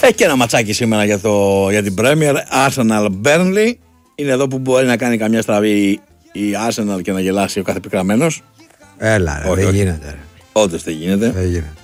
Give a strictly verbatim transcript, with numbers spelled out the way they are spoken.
Έχει και ένα ματσάκι σήμερα για, το, για την Premier. Arsenal Burnley. Είναι εδώ που μπορεί να κάνει καμιά στραβή η Arsenal και να γελάσει ο κάθε πικραμένος. Έλα, ρε, όχι, δεν όχι. γίνεται. Όντως δεν γίνεται. Δεν γίνεται.